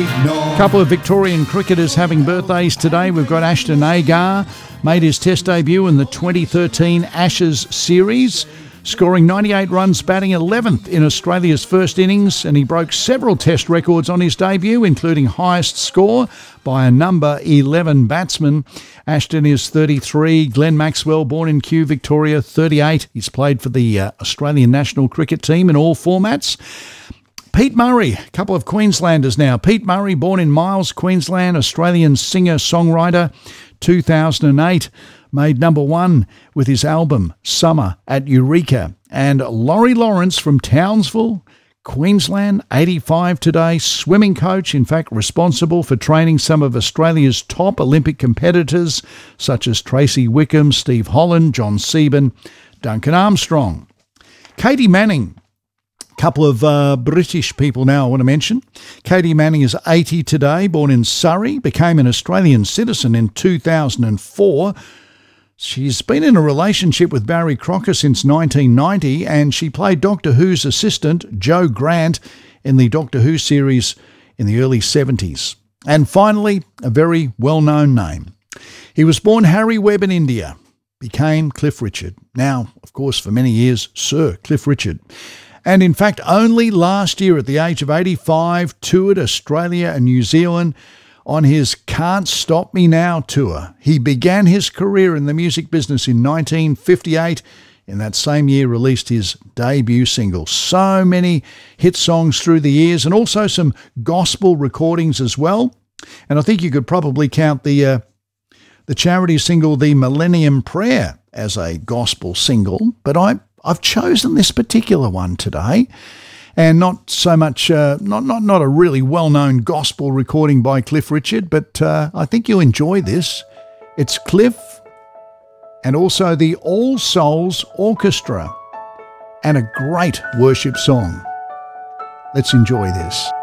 A couple of Victorian cricketers having birthdays today. We've got Ashton Agar, made his Test debut in the 2013 Ashes series, scoring 98 runs, batting 11th in Australia's first innings, and he broke several Test records on his debut, including highest score by a number 11 batsman. Ashton is 33. Glenn Maxwell, born in Kew, Victoria, 38. He's played for the Australian national cricket team in all formats. Pete Murray, a couple of Queenslanders now. Pete Murray, born in Miles, Queensland, Australian singer-songwriter, 2008. Made number one with his album Summer at Eureka. And Laurie Lawrence from Townsville, Queensland, 85 today, swimming coach, in fact responsible for training some of Australia's top Olympic competitors such as Tracy Wickham, Steve Holland, John Seaborn, Duncan Armstrong. Katie Manning, couple of British people now I want to mention. Katie Manning is 80 today, born in Surrey, became an Australian citizen in 2004. She's been in a relationship with Barry Crocker since 1990, and she played Doctor Who's assistant, Joe Grant, in the Doctor Who series in the early 70s. And finally, a very well-known name. He was born Harry Webb in India, became Cliff Richard. Now, of course, for many years, Sir Cliff Richard. And in fact, only last year at the age of 85, toured Australia and New Zealand on his Can't Stop Me Now tour. He began his career in the music business in 1958. In that same year, released his debut single. So many hit songs through the years, and also some gospel recordings as well. And I think you could probably count the charity single, The Millennium Prayer, as a gospel single. But I've chosen this particular one today, and not so much, not a really well-known gospel recording by Cliff Richard, but I think you'll enjoy this. It's Cliff and also the All Souls Orchestra, and a great worship song. Let's enjoy this.